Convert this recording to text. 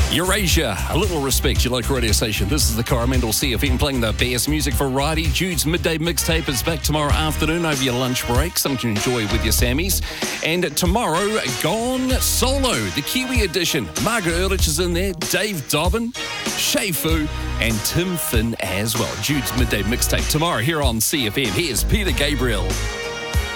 Eurasia, a little respect, your local radio station. This is the Coromandel CFM playing the best music variety. Jude's Midday Mixtape is back tomorrow afternoon over your lunch break. Something to enjoy with your Sammies. And tomorrow, Gone Solo, the Kiwi edition. Margaret Ehrlich is in there, Dave Dobbin, Shay Fu, and Tim Finn as well. Jude's Midday Mixtape tomorrow here on CFM. Here's Peter Gabriel.